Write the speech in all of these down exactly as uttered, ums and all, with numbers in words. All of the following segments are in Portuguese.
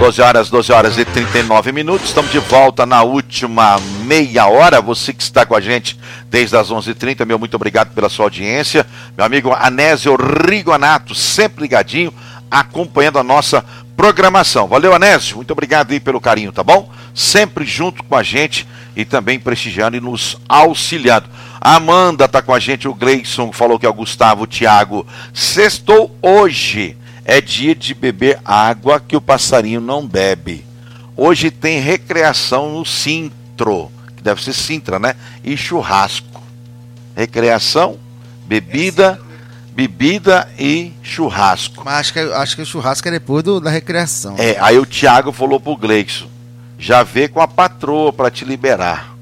doze horas, doze horas e trinta e nove minutos. Estamos de volta na última meia hora. Você que está com a gente desde as onze e trinta, meu muito obrigado pela sua audiência. Meu amigo Anésio Rigonato, sempre ligadinho, acompanhando a nossa programação. Valeu, Anésio, muito obrigado aí pelo carinho, tá bom? Sempre junto com a gente e também prestigiando e nos auxiliando. A Amanda tá com a gente, o Gleison falou que é o Gustavo, o Thiago. Sextou hoje. É dia de beber água que o passarinho não bebe. Hoje tem recreação no Sintro, que deve ser Sintra, né? E churrasco. Recreação, bebida, bebida e churrasco. Mas acho que, acho que o churrasco é depois do, da recreação. É, aí o Thiago falou pro Gleison, já vê com a patroa pra te liberar.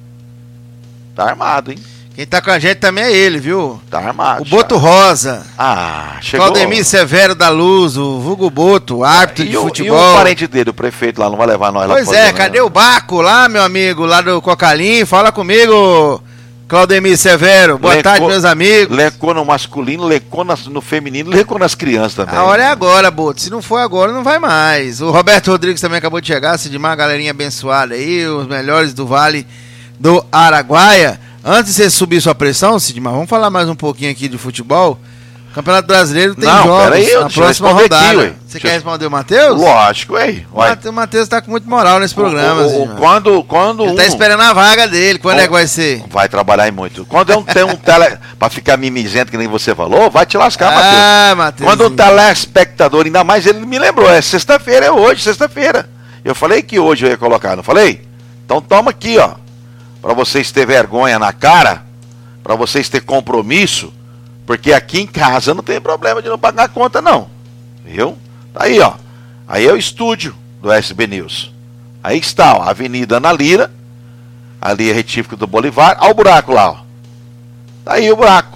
Tá armado, hein? Quem tá com a gente também é ele, viu? Tá armado. O Boto já. Rosa. Ah, chegou. Claudemir Severo da Luz, o vulgo Boto, árbitro e de o, futebol. E o parente dele, o prefeito lá, não vai levar nós lá. Pois é, cadê o Baco lá, meu amigo, lá do Cocalim? Fala comigo, Claudemir Severo. Boa Lencou, tarde, meus amigos. Lencou no masculino, lencou no feminino, lencou nas crianças também. A hora é agora, Boto. Se não for agora, não vai mais. O Roberto Rodrigues também acabou de chegar, Sidmar, galerinha abençoada aí, os melhores do Vale do Araguaia. Antes de você subir sua pressão, Sidmar, vamos falar mais um pouquinho aqui de futebol. Campeonato Brasileiro tem não, jogos aí, na próxima rodada. aqui, você quer responder o Matheus? Lógico, aí. O Matheus tá com muito moral nesse programa. O, o, quando, quando Ele um, tá esperando a vaga dele. Quando o, é que vai ser? Vai trabalhar em muito. Quando é um, tem um tele... pra ficar mimizento, que nem você falou, vai te lascar, ah, Matheus. Matheus. Quando um telespectador, ainda mais, ele me lembrou. É sexta-feira, é hoje, sexta-feira. Eu falei que hoje eu ia colocar, não falei? Então toma aqui, ó. Pra vocês ter vergonha na cara. Para vocês terem compromisso, porque aqui em casa não tem problema de não pagar a conta, não. Viu? Tá aí, ó. Aí é o estúdio do S B News. Aí está, ó, a Avenida Ana Lira, ali é retífico do Bolivar. Olha o buraco lá, ó. Tá aí o buraco.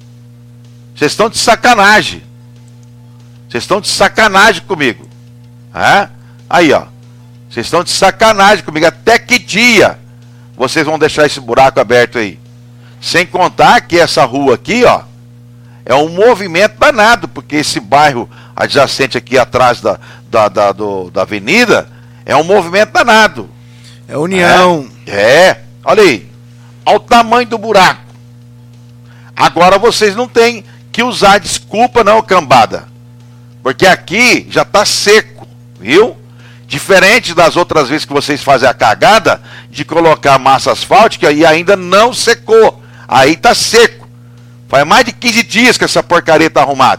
Vocês estão de sacanagem. Vocês estão de sacanagem comigo. É? Aí, ó. Vocês estão de sacanagem comigo. Até que dia vocês vão deixar esse buraco aberto aí? Sem contar que essa rua aqui, ó, é um movimento danado, porque esse bairro adjacente aqui atrás da, da, da, do, da avenida é um movimento danado. É união. É, é, olha aí, olha o tamanho do buraco. Agora vocês não têm que usar desculpa não, cambada, porque aqui já tá seco, viu? Diferente das outras vezes que vocês fazem a cagada de colocar massa asfáltica e ainda não secou. Aí tá seco. Faz mais de quinze dias que essa porcaria tá arrumada.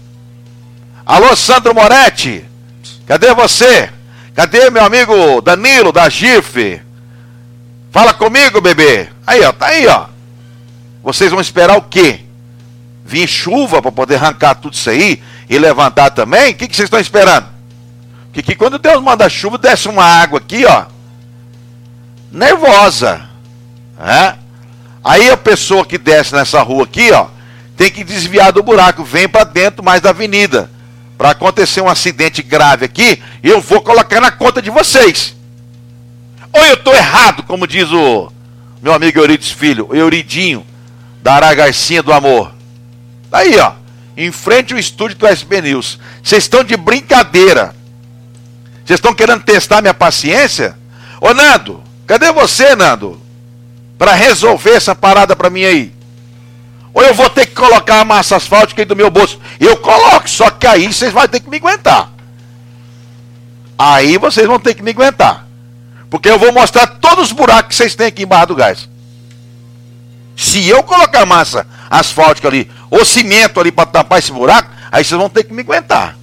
Alô, Sandro Moretti. Cadê você? Cadê meu amigo Danilo da G I F? Fala comigo, bebê. Aí, ó, tá aí, ó. Vocês vão esperar o quê? Vir chuva para poder arrancar tudo isso aí e levantar também? O que, que vocês estão esperando? Que, que quando Deus manda chuva, desce uma água aqui, ó, nervosa. É? Aí a pessoa que desce nessa rua aqui, ó, tem que desviar do buraco, vem para dentro mais da avenida. Para acontecer um acidente grave aqui, eu vou colocar na conta de vocês. Ou eu estou errado, como diz o meu amigo Euridice Filho, o Euridinho, da Aragarcinha do Amor. Aí, ó, em frente ao estúdio do S B News. Vocês estão de brincadeira. Vocês estão querendo testar minha paciência? Ô, Nando, cadê você, Nando? Para resolver essa parada para mim aí. Ou eu vou ter que colocar a massa asfáltica aí do meu bolso. Eu coloco, só que aí vocês vão ter que me aguentar. Aí vocês vão ter que me aguentar. Porque eu vou mostrar todos os buracos que vocês têm aqui em Barra do Gás. Se eu colocar massa asfáltica ali, ou cimento ali para tampar esse buraco, aí vocês vão ter que me aguentar.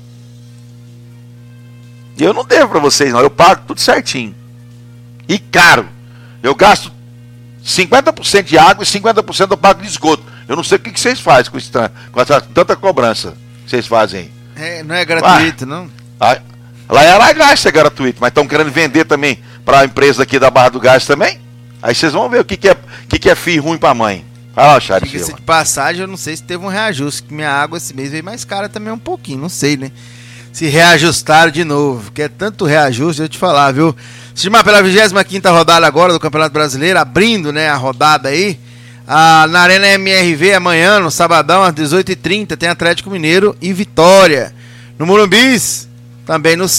E eu não devo para vocês não, eu pago tudo certinho. E caro. Eu gasto cinquenta por cento de água e cinquenta por cento eu pago de esgoto. Eu não sei o que, que vocês fazem com, isso, com essa tanta cobrança que vocês fazem. É, não é gratuito, ah, não? Lá, lá é Aragás, é gratuito, mas estão querendo vender também para a empresa aqui da Barra do Gás também. Aí vocês vão ver o que, que, é, que, que é fio ruim para a mãe. Ah, Charles, diga-se de passagem, eu não sei se teve um reajuste, que minha água esse mês veio mais cara também um pouquinho, não sei, né? Se reajustaram de novo, que é tanto reajuste, eu te falar, viu? Estimar pela vigésima quinta rodada agora do Campeonato Brasileiro, abrindo, né, a rodada aí. Ah, na Arena M R V amanhã, no sabadão, às dezoito e trinta, tem Atlético Mineiro e Vitória. No Morumbis, também no